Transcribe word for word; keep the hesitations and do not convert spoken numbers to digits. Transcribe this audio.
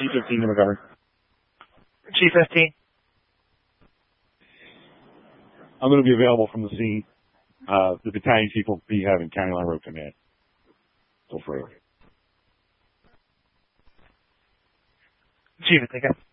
G fifteen to Montgomery. G fifteen. I'm going to be available from the scene. Uh, the battalion chief will be having County Line Road command. Go for it. G fifteen, okay.